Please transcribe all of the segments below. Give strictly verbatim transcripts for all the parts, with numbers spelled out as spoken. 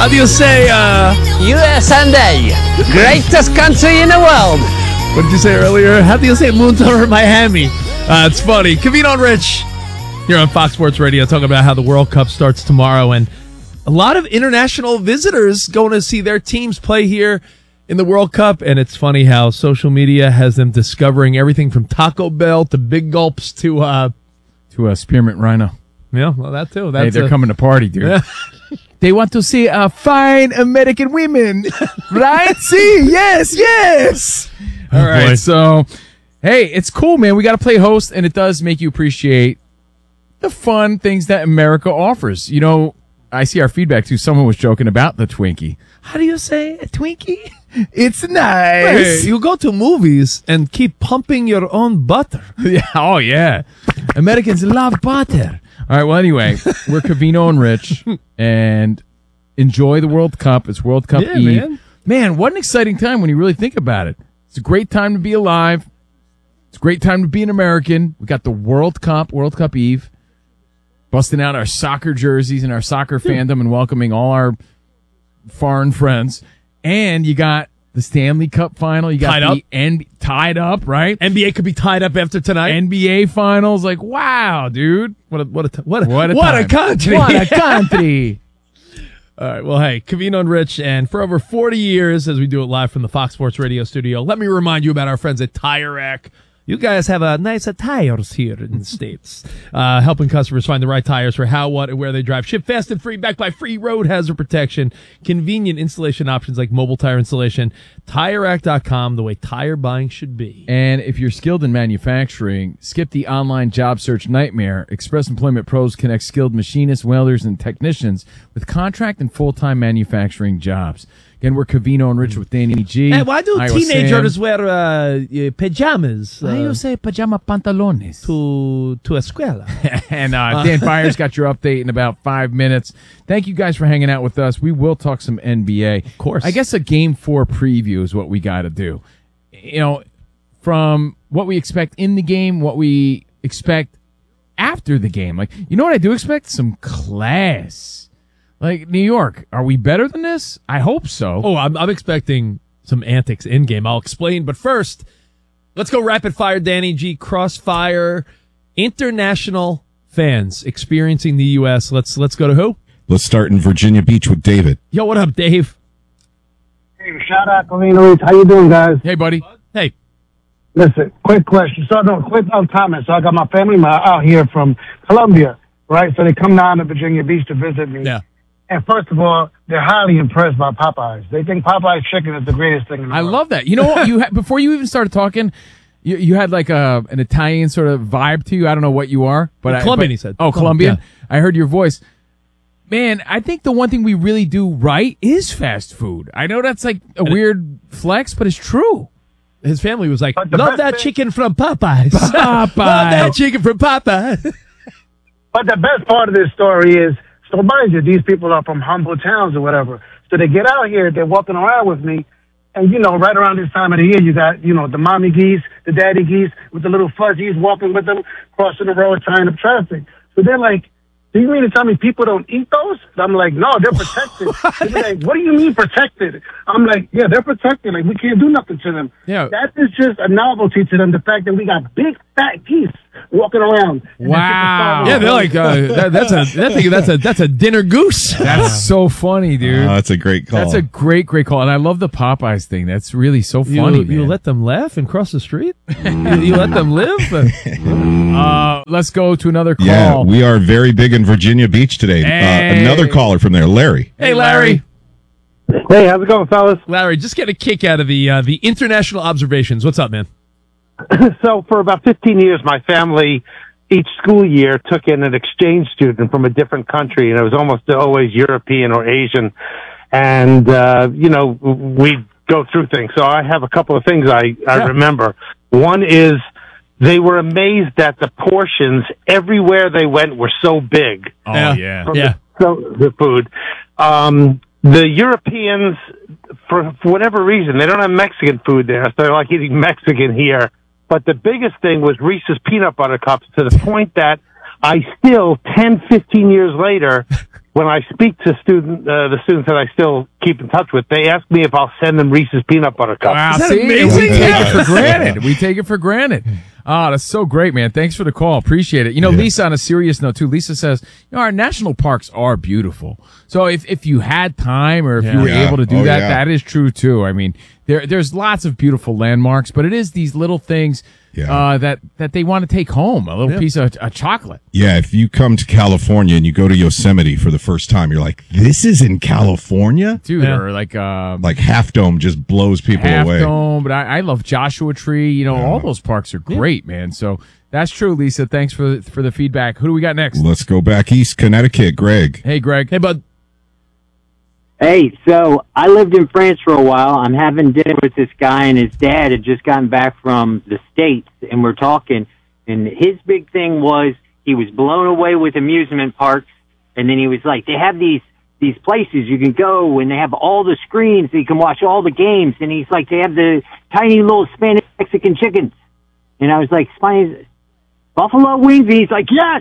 How do you say, uh... U S A, greatest country in the world. What did you say earlier? How do you say moons over Miami? Uh, it's funny. Covino and Rich here on Fox Sports Radio talking about how the World Cup starts tomorrow, and a lot of international visitors going to see their teams play here in the World Cup, and it's funny how social media has them discovering everything from Taco Bell to Big Gulps to... Uh, to a spearmint rhino. Yeah, well, that too. That's hey, they're a, coming to party, dude. Yeah. They want to see uh, fine American women, right? See, yes, yes. All oh, right, boy. So, hey, it's cool, man. We got to play host, and it does make you appreciate the fun things that America offers. You know, I see our feedback, too. Someone was joking about the Twinkie. How do you say a Twinkie? It's nice. Hey, you go to movies and keep pumping your own butter. Yeah. Oh, yeah. Americans love butter. All right, well, anyway, we're Covino and Rich, and enjoy the World Cup. It's World Cup yeah, Eve. Man. man, what an exciting time when you really think about it. It's a great time to be alive. It's a great time to be an American. We got the World Cup, World Cup Eve, busting out our soccer jerseys and our soccer fandom and welcoming all our foreign friends. And you got the Stanley Cup final. You got tied the up. N- tied up, right? N B A could be tied up after tonight. N B A finals. Like, wow, dude. What a what a what a, what a, what a country. What a country. All right, well, hey, Covino and Rich, and for over forty years, as we do it live from the Fox Sports Radio studio, let me remind you about our friends at Tire Rack. You guys have a nice uh, tires here in the States, uh, helping customers find the right tires for how, what, and where they drive. Ship fast and free, backed by free road hazard protection, convenient installation options like mobile tire installation. Tire Rack dot com, the way tire buying should be. And if you're skilled in manufacturing, skip the online job search nightmare. Express Employment Pros connects skilled machinists, welders, and technicians with contract and full-time manufacturing jobs. Again, we're Covino and Rich with Danny G. Hey, why do Iowa teenagers Sam. wear uh, uh, pajamas? Uh, Why you say pajama pantalones? To, to escuela. And uh, Dan Byers got your update in about five minutes. Thank you guys for hanging out with us. We will talk some N B A. Of course. I guess a game four preview is what we got to do. You know, from what we expect in the game, what we expect after the game. Like, you know what I do expect? Some class. Like, New York, are we better than this? I hope so. Oh, I'm, I'm expecting some antics in-game. I'll explain. But first, let's go rapid fire, Danny G. Crossfire. International fans experiencing the U S. Let's let's go to who? Let's start in Virginia Beach with David. Yo, what up, Dave? Hey, shout out, Covino. How you doing, guys? Hey, buddy. Hey. Listen, quick question. So, no, quick um, comment. So, I got my family out here from Columbia, right? So, they come down to Virginia Beach to visit me. Yeah. And first of all, they're highly impressed by Popeyes. They think Popeyes chicken is the greatest thing in the I world. love that. You know what? You ha- before you even started talking, you, you had like a an Italian sort of vibe to you. I don't know what you are, but Colombian. I, but, He said. Oh, Colombian. Yeah. I heard your voice. Man, I think the one thing we really do right is fast food. I know that's like a weird flex, but it's true. His family was like, But the love best that thing- chicken from Popeyes. Popeyes. Love that chicken from Popeyes. But the best part of this story is, so mind you, these people are from humble towns or whatever. So they get out here, they're walking around with me. And, you know, right around this time of the year, you got, you know, the mommy geese, the daddy geese with the little fuzzies walking with them, crossing the road, tying up traffic. So they're like, do you mean to tell me people don't eat those? I'm like, no, they're protected. They're like, what do you mean protected? I'm like, yeah, they're protected. Like, we can't do nothing to them. Yeah. That is just a novelty to them, the fact that we got big, fat geese walking around. And Wow. Yeah, they're like, uh, that, that's a that thing, that's a that's a dinner goose. That's so funny, dude. Oh, that's a great call. That's a great, great call. And I love the Popeyes thing. That's really so funny, you, man. you let them laugh and cross the street? you, you let them live? uh, let's go to another call. Yeah, we are very big in Virginia Beach today. Hey. Uh, another caller from there, Larry. Hey, Larry. Hey, how's it going, fellas? Larry, just get a kick out of the uh, the international observations. What's up, man? So for about fifteen years, my family, each school year, took in an exchange student from a different country, and it was almost always European or Asian. And, uh, you know, we'd go through things. So I have a couple of things I, I Yeah. remember. One is they were amazed that the portions everywhere they went were so big. Oh, Yeah. yeah. From Yeah. The, so, the food. Um, the Europeans, for, for whatever reason, they don't have Mexican food there, so they're like eating Mexican here. But the biggest thing was Reese's peanut butter cups, to the point that I still, ten, fifteen years later, when I speak to student, uh, the students that I still keep in touch with, they ask me if I'll send them Reese's peanut butter cups. Wow, Is that see, amazing? we take Yeah. it for granted. We take it for granted. Oh, that's so great, man. Thanks for the call. Appreciate it. You know, Yeah. Lisa, on a serious note, too, Lisa says, you know, our national parks are beautiful. So if, if you had time or if you were Yeah. able to do Oh, that, yeah. that is true, too. I mean, there there's lots of beautiful landmarks, but it is these little things Yeah. uh, that, that they want to take home, a little piece of a chocolate. Yeah, if you come to California and you go to Yosemite for the first time, you're like, this is in California? Dude, Yeah. or like, um, Like Half Dome just blows people Half away. Dome, but I, I love Joshua Tree. You know, all those parks are great, man. So that's true, Lisa. Thanks for for the feedback. Who do we got next? Let's go back east, Connecticut. Greg. Hey, Greg. Hey, bud. Hey, so I lived in France for a while. I'm having dinner with this guy, and his dad had just gotten back from the States, and we're talking. And his big thing was he was blown away with amusement parks, and then he was like, they have these these places you can go, and they have all the screens, so you can watch all the games. And he's like, they have the tiny little Spanish Mexican chickens. And I was like, Spanish buffalo wings? And he's like, yes.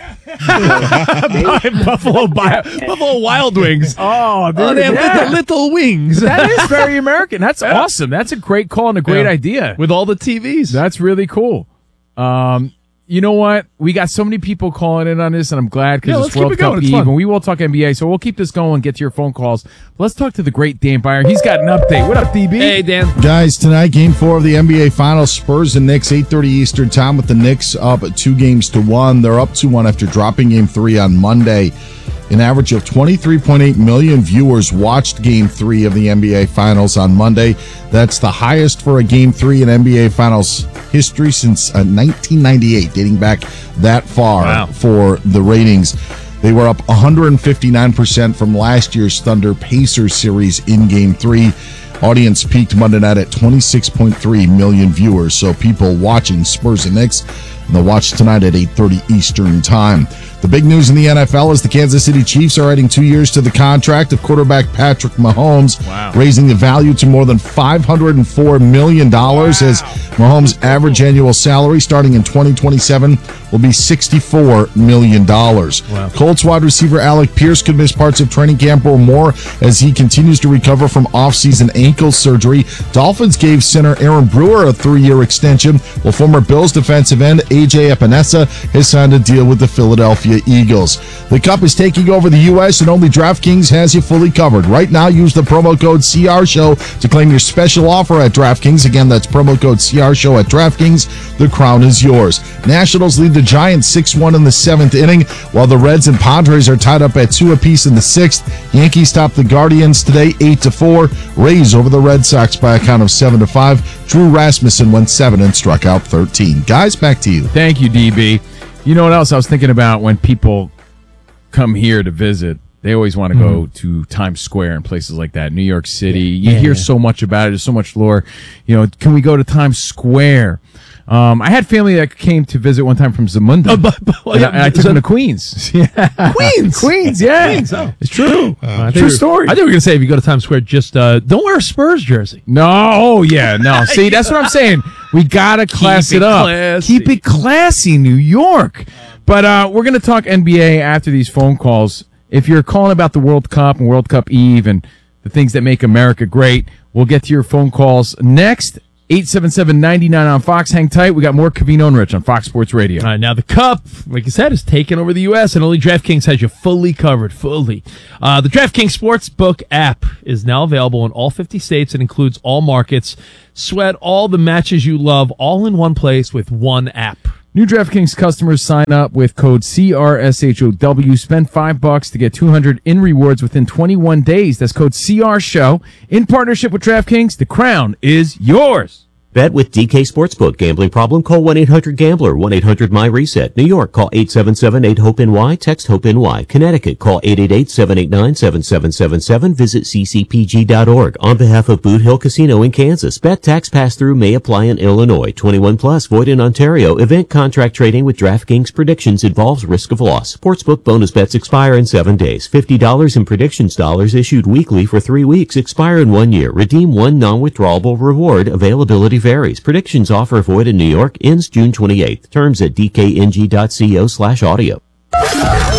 Buffalo Bi- Buffalo Wild Wings. Oh, Oh, they have yeah. little, little wings. That is very American. That's awesome. That's a great call and a great Yeah. idea. With all the T Vs. That's really cool. Um, you know what? We got so many people calling in on this, and I'm glad Yeah, because let's it's keep World it going. Cup It's Eve, fun. and we will talk N B A. So we'll keep this going, get to your phone calls. Let's talk to the great Dan Byer. He's got an update. What up, D B? Hey, Dan. Guys, tonight, game four of the N B A Finals, Spurs and Knicks, eight thirty Eastern time, with the Knicks up two games to one. They're up two one after dropping game three on Monday. An average of twenty-three point eight million viewers watched game three of the N B A Finals on Monday. That's the highest for a game three in N B A Finals history since uh, nineteen ninety-eight, dating back that far Wow. for the ratings. They were up one hundred fifty-nine percent from last year's Thunder Pacers series in game three. Audience peaked Monday night at twenty-six point three million viewers. So people watching Spurs and Knicks, and they'll watch tonight at eight thirty Eastern time. The big news in the N F L is the Kansas City Chiefs are adding two years to the contract of quarterback Patrick Mahomes, Wow. raising the value to more than five hundred four million dollars as Mahomes' average annual salary starting in twenty twenty-seven will be sixty-four million dollars. Wow. Colts wide receiver Alec Pierce could miss parts of training camp or more as he continues to recover from offseason ankle surgery. Dolphins gave center Aaron Brewer a three-year extension, while former Bills defensive end A J Epinesa has signed a deal with the Philadelphia Eagles. The Cup is taking over the U S, and only DraftKings has you fully covered. Right now, use the promo code C R Show to claim your special offer at DraftKings. Again, that's promo code C R Show at DraftKings. The crown is yours. Nationals lead the Giants six one in the seventh inning, while the Reds and Padres are tied up at two apiece in the sixth. Yankees top the Guardians today eight to four. Rays over the Red Sox by a count of seven to five. Drew Rasmussen went seven and struck out thirteen. Guys, back to you. Thank you, D B. You know what else I was thinking about when people come here to visit? They always want to go to Times Square and places like that. New York City. You Yeah, hear yeah. so much about it. There's so much lore. You know, can we go to Times Square? Um, I had family that came to visit one time from Zamunda. Oh, but- but- well, and yeah, I, and I took so- them to Queens. Yeah. Queens. Queens, yeah. Queens, oh. It's true. I think True we were- story. I think we were going to say if you go to Times Square, just uh, don't wear a Spurs jersey. No, oh yeah, no. See, that's what I'm saying. We gotta class Keep it it up. classy. Keep it classy, New York. But uh, we're gonna talk N B A after these phone calls. If you're calling about the World Cup and World Cup Eve and the things that make America great, we'll get to your phone calls next. eight seven seven, nine nine on Fox. Hang tight. We got more Covino and Rich on Fox Sports Radio. All right, now the Cup, like you said, is taking over the U S, and only DraftKings has you fully covered, fully. Uh, the DraftKings Sportsbook app is now available in all fifty states and includes all markets. Sweat all the matches you love, all in one place with one app. New DraftKings customers sign up with code C R S H O W. Spend five bucks to get two hundred in rewards within twenty-one days. That's code C R Show. In partnership with DraftKings, the crown is yours. Bet with D K Sportsbook. Gambling problem? Call one eight hundred gambler, one eight hundred my reset. New York, call eight seven seven, eight hope N Y, text HOPE-NY. Connecticut, call eight eight eight, seven eight nine, seven seven seven seven. Visit c c p g dot org. On behalf of Boot Hill Casino in Kansas, bet tax pass-through may apply in Illinois. twenty-one plus, void in Ontario. Event contract trading with DraftKings predictions involves risk of loss. Sportsbook bonus bets expire in seven days. fifty dollars in predictions dollars issued weekly for three weeks. Expire in one year. Redeem one non-withdrawable reward. Availability varies. Predictions offer void in New York ends June twenty-eighth. Terms at d k n g dot co slash audio.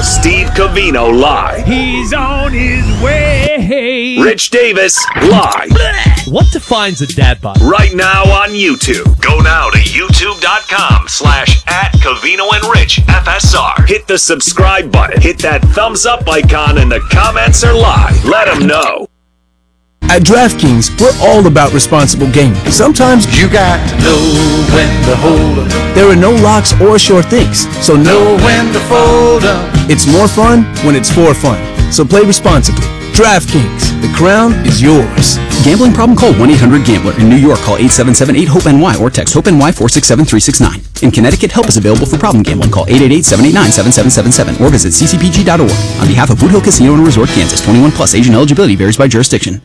Steve Covino live. He's on his way. Rich Davis live. What defines a dad bod? Right now on YouTube. Go now to youtube.com slash at Covino and Rich F S R. Hit the subscribe button. Hit that thumbs up icon and the comments are live. Let them know. At DraftKings, we're all about responsible gaming. Sometimes you got to know when to hold up. There are no locks or sure things, so know when to fold up. It's more fun when it's for fun. So play responsibly. DraftKings, the crown is yours. Gambling problem? Call one eight hundred gambler. In New York, call eight seven seven eight hope N Y or text HOPE-NY four six seven three six nine. In Connecticut, help is available for problem gambling. Call eight eight eight seven eight nine seven seven seven seven or visit c c p g dot org. On behalf of Boot Hill Casino and Resort, Kansas, twenty-one plus, Asian eligibility varies by jurisdiction.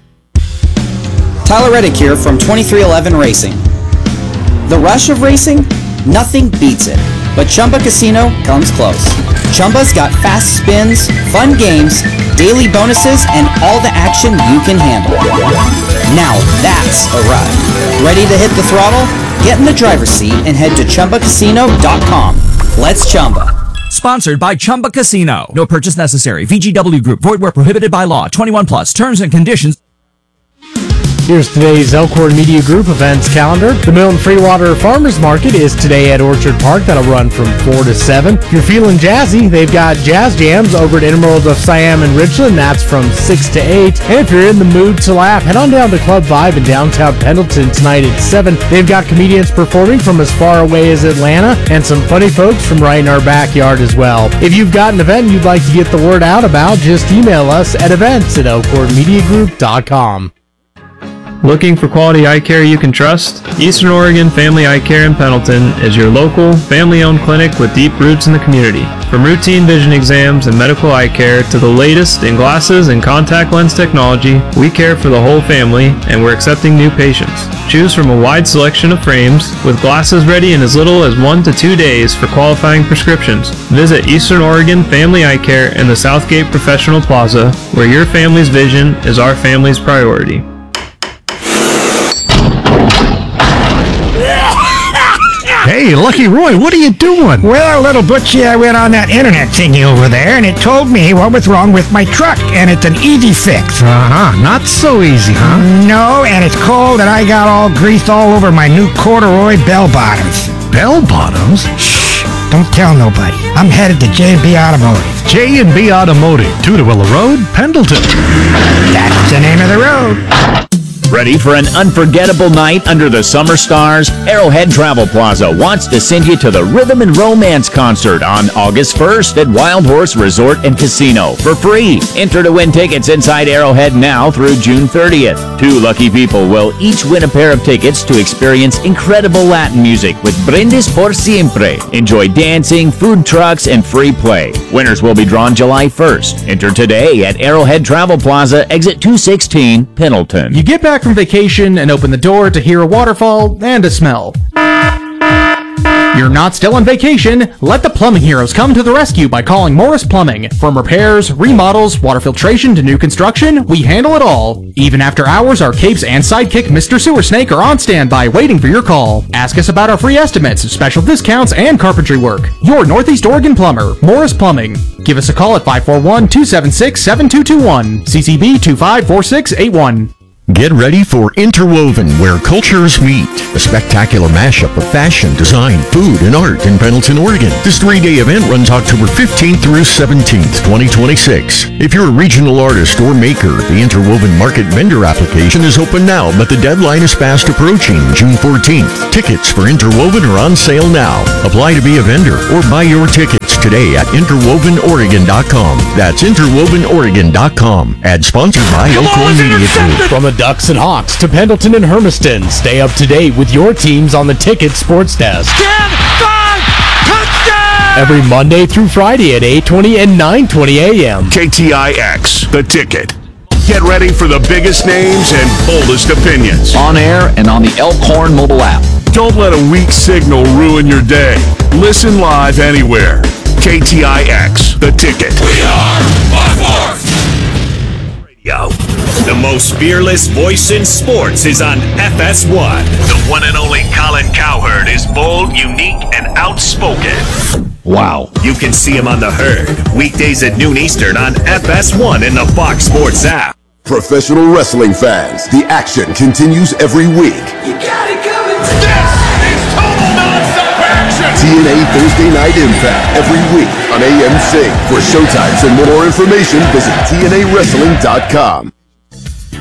Tyler Reddick here from twenty-three eleven Racing. The rush of racing? Nothing beats it. But Chumba Casino comes close. Chumba's got fast spins, fun games, daily bonuses, and all the action you can handle. Now that's a ride. Ready to hit the throttle? Get in the driver's seat and head to chumba casino dot com. Let's Chumba. Sponsored by Chumba Casino. No purchase necessary. V G W Group. Void where prohibited by law. twenty-one plus. Terms and conditions. Here's today's Elkhorn Media Group events calendar. The Milton Freewater Farmers Market is today at Orchard Park. That'll run from four to seven. If you're feeling jazzy, they've got jazz jams over at Emerald of Siam and Richland. That's from six to eight. And if you're in the mood to laugh, head on down to Club Vibe in downtown Pendleton tonight at seven. They've got comedians performing from as far away as Atlanta and some funny folks from right in our backyard as well. If you've got an event you'd like to get the word out about, just email us at events at elkhorn media group dot com. Looking for quality eye care you can trust? Eastern Oregon Family Eye Care in Pendleton is your local, family-owned clinic with deep roots in the community. From routine vision exams and medical eye care to the latest in glasses and contact lens technology, we care for the whole family and we're accepting new patients. Choose from a wide selection of frames with glasses ready in as little as one to two days for qualifying prescriptions. Visit Eastern Oregon Family Eye Care in the Southgate Professional Plaza, where your family's vision is our family's priority. Hey, Lucky Roy, what are you doing? Well, little Butchie, I went on that internet thingy over there, and it told me what was wrong with my truck, and it's an easy fix. Uh-huh, not so easy, huh? No, and it's cold, and I got all grease all over my new corduroy bell bottoms. Bell bottoms? Shh, don't tell nobody. I'm headed to J and B Automotive. J and B Automotive, Tudorilla Road, Pendleton. That's the name of the road. Ready for an unforgettable night under the summer stars? Arrowhead Travel Plaza wants to send you to the Rhythm and Romance concert on August first at Wild Horse Resort and Casino for free. Enter to win tickets inside Arrowhead now through June thirtieth. Two lucky people will each win a pair of tickets to experience incredible Latin music with Brindis por Siempre. Enjoy dancing, food trucks, and free play. Winners will be drawn July first. Enter today at Arrowhead Travel Plaza, exit two sixteen, Pendleton. You get back from vacation and open the door to hear a waterfall and a smell. You're not still on vacation. Let the plumbing heroes come to the rescue by calling Morris Plumbing. From repairs, remodels, water filtration to new construction, we handle it all. Even after hours, our capes and sidekick Mister Sewer Snake are on standby waiting for your call. Ask us about our free estimates, special discounts, and carpentry work. Your Northeast Oregon plumber, Morris Plumbing. Give us a call at five four one, two seven six, seven two two one, C C B two five four six eight one. Get ready for Interwoven, where cultures meet. A spectacular mashup of fashion, design, food, and art in Pendleton, Oregon. This three-day event runs October fifteenth through seventeenth, twenty twenty-six. If you're a regional artist or maker, the Interwoven Market vendor application is open now, but the deadline is fast approaching, June fourteenth. Tickets for Interwoven are on sale now. Apply to be a vendor or buy your tickets today at interwoven oregon dot com. That's interwoven oregon dot com. Ad sponsored by Elkhorn Media Group. From the Ducks and Hawks to Pendleton and Hermiston, stay up to date with your teams on the Ticket Sports Desk. ten, five, touchdown! Every Monday through Friday at eight twenty and nine twenty a.m. K T I X, The Ticket. Get ready for the biggest names and boldest opinions. On air and on the Elkhorn mobile app. Don't let a weak signal ruin your day. Listen live anywhere. K T I X, The Ticket. We are by force. Radio. The most fearless voice in sports is on F S one. The one and only Colin Cowherd is bold, unique, and outspoken. Wow. You can see him on The Herd, weekdays at noon Eastern on F S one in the Fox Sports app. Professional wrestling fans, the action continues every week. You got it coming. This is total nonstop action. T N A Thursday Night Impact every week on A M Sync. For showtimes and more information, visit T N A wrestling dot com.